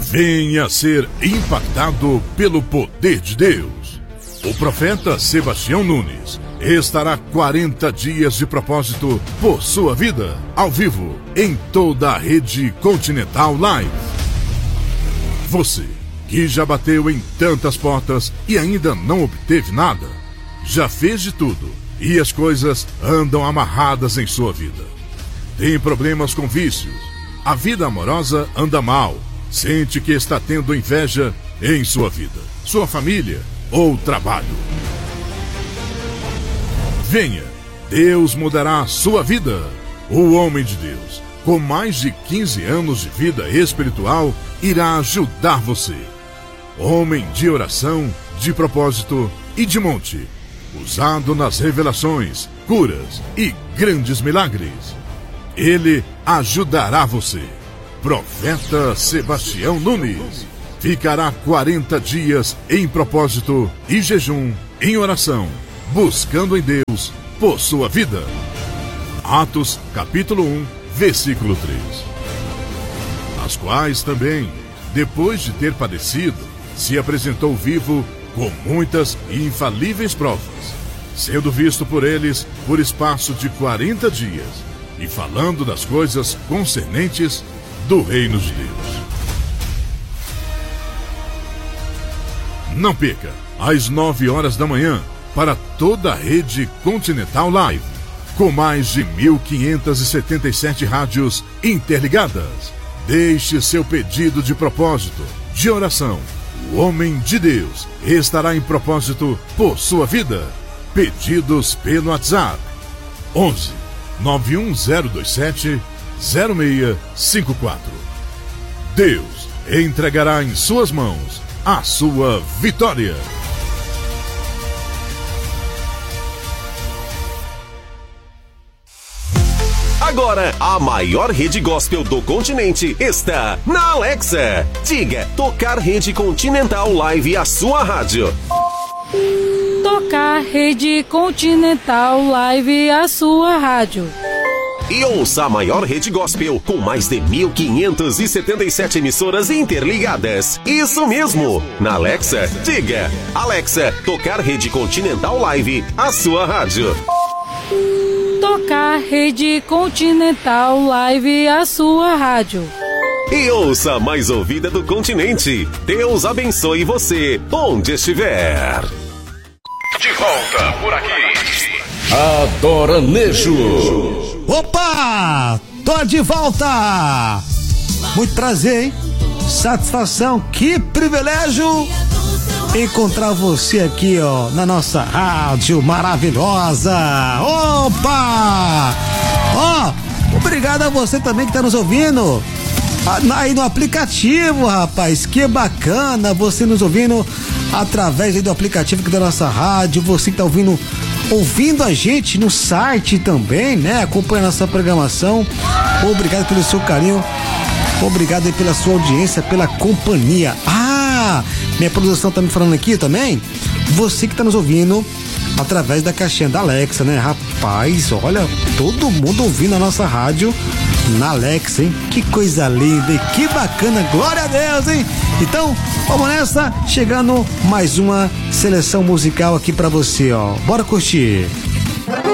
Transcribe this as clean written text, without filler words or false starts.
Venha ser impactado pelo poder de Deus. O profeta Sebastião Nunes estará 40 dias de propósito por sua vida, ao vivo, em toda a rede Continental Live. Você que já bateu em tantas portas e ainda não obteve nada, já fez de tudo e as coisas andam amarradas em sua vida. Tem problemas com vícios, a vida amorosa anda mal, sente que está tendo inveja em sua vida, sua família ou trabalho. Venha, Deus mudará a sua vida. O homem de Deus, com mais de 15 anos de vida espiritual, irá ajudar você. Homem de oração, de propósito e de monte, usado nas revelações, curas e grandes milagres. Ele ajudará você. Profeta Sebastião Nunes ficará 40 dias em propósito e jejum, em oração, buscando em Deus por sua vida. Atos capítulo 1, versículo 3. As quais também, depois de ter padecido, se apresentou vivo com muitas e infalíveis provas, sendo visto por eles por espaço de 40 dias, e falando das coisas concernentes do reino de Deus. Não perca, às 9 horas da manhã, para toda a rede Continental Live, com mais de 1.577 rádios interligadas. Deixe seu pedido de propósito, de oração. O homem de Deus estará em propósito por sua vida. Pedidos pelo WhatsApp 11 91027 0654. Deus entregará em suas mãos a sua vitória. Agora, a maior rede gospel do continente está na Alexa. Diga, tocar rede Continental Live, a sua rádio. Tocar rede Continental Live, a sua rádio. E ouça a maior rede gospel com mais de 1.577 emissoras interligadas. Isso mesmo! Na Alexa, diga, Alexa, tocar rede Continental Live, a sua rádio. Tocar rede Continental Live, a sua rádio. E ouça a mais ouvida do continente. Deus abençoe você, onde estiver. De volta por aqui. Adoranejo. Opa! Tô de volta! Muito prazer, hein? Satisfação, que privilégio encontrar você aqui, ó, na nossa rádio maravilhosa. Opa! Ó, obrigado a você também que tá nos ouvindo aí no aplicativo, rapaz. Que bacana você nos ouvindo através aí do aplicativo aqui da nossa rádio. Você que tá ouvindo a gente no site também, né? Acompanha a nossa programação. Obrigado pelo seu carinho. Obrigado aí pela sua audiência, pela companhia. Minha produção tá me falando aqui também. Você que tá nos ouvindo através da caixinha da Alexa, né? Rapaz, olha, todo mundo ouvindo a nossa rádio na Alexa, hein? Que coisa linda e que bacana, glória a Deus, hein? Então, vamos nessa, chegando mais uma seleção musical aqui pra você, ó. Bora curtir.